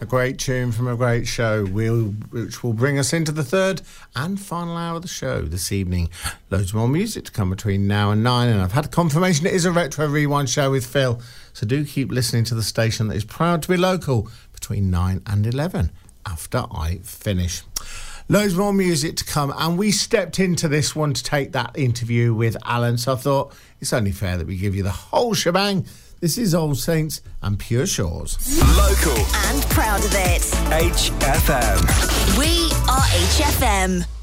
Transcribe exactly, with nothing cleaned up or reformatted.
great tune from a great show, we'll, which will bring us into the third and final hour of the show this evening. Loads more music to come between now and nine, and I've had confirmation it is a Retro Rewind show with Phil, so do keep listening to the station that is proud to be local between nine and eleven after I finish. Loads more music to come, and we stepped into this one to take that interview with Alan, so I thought it's only fair that we give you the whole shebang. This is Old Saints and Pure Shores. Local and proud of it. H F M. We are H F M.